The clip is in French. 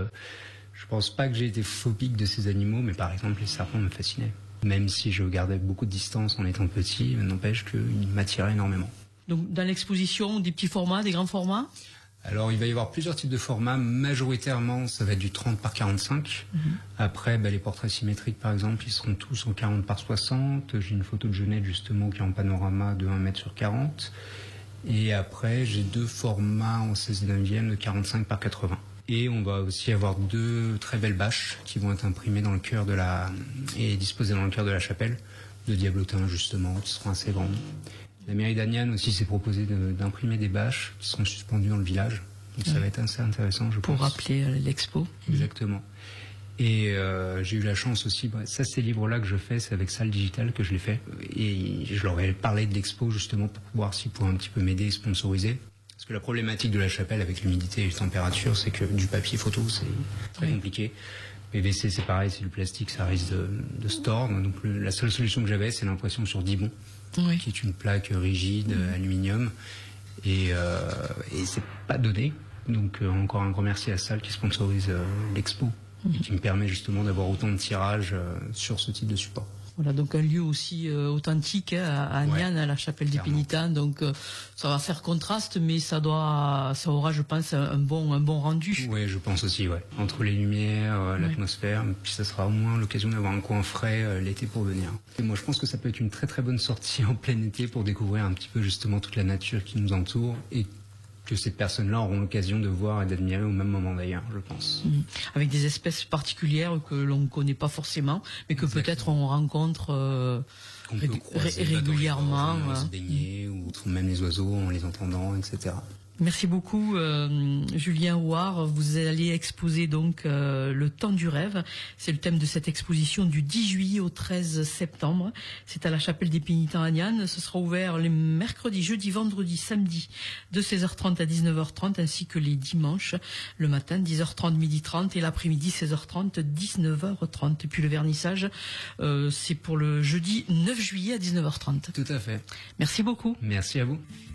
je pense pas que j'ai été phobique de ces animaux, mais par exemple les serpents me fascinaient. Même si je gardais beaucoup de distance en étant petit, n'empêche qu'ils m'attiraient énormément. Donc dans l'exposition, des petits formats, des grands formats? Alors il va y avoir plusieurs types de formats. Majoritairement, ça va être du 30 par 45. Après, les portraits symétriques par exemple, ils seront tous en 40 par 60. J'ai une photo de Genette justement qui est en panorama de 1 mètre sur 40. Et après, j'ai 2 formats en 16/9 de 45 par 80. Et on va aussi avoir 2 très belles bâches qui vont être imprimées dans le cœur et disposées dans le cœur de la chapelle de Diablotin justement, qui seront assez grandes. La mairie d'Aniane aussi s'est proposé d'imprimer des bâches qui seront suspendues dans le village. Donc ça va être assez intéressant, je pense. Pour rappeler l'expo. Exactement. Et j'ai eu la chance aussi, ça ces livres-là que je fais, c'est avec Salle Digital que je les fais. Et je leur ai parlé de l'expo justement pour voir s'ils pouvaient un petit peu m'aider et sponsoriser. Parce que la problématique de la chapelle avec l'humidité et les températures, c'est que du papier photo, c'est très compliqué. PVC, c'est pareil, c'est du plastique, ça risque de se tordre. Donc la seule solution que j'avais, c'est l'impression sur Dibond, qui est une plaque rigide, aluminium. Et c'est pas donné. Donc encore un grand merci à Salle qui sponsorise l'expo et qui me permet justement d'avoir autant de tirages sur ce type de support. Voilà, donc un lieu aussi authentique à Aniane, à la chapelle des Pénitents. Donc ça va faire contraste, mais ça aura, je pense, un bon rendu. Oui, je pense aussi, entre les lumières, l'atmosphère, puis ça sera au moins l'occasion d'avoir un coin frais l'été pour venir. Et moi, je pense que ça peut être une très très bonne sortie en plein été pour découvrir un petit peu justement toute la nature qui nous entoure et que ces personnes-là auront l'occasion de voir et d'admirer au même moment d'ailleurs, je pense. Avec des espèces particulières que l'on ne connaît pas forcément, mais que peut-être on rencontre régulièrement. On se baigner, ou même les oiseaux en les entendant, etc. Merci beaucoup, Julien Houard. Vous allez exposer donc le temps du rêve. C'est le thème de cette exposition du 10 juillet au 13 septembre. C'est à la chapelle des Pénitents à Aniane. Ce sera ouvert les mercredis, jeudi, vendredi, samedi de 16h30 à 19h30 ainsi que les dimanches, le matin 10h30, 12h30 et l'après-midi 16h30, 19h30. Et puis le vernissage, c'est pour le jeudi 9 juillet à 19h30. Tout à fait. Merci beaucoup. Merci à vous.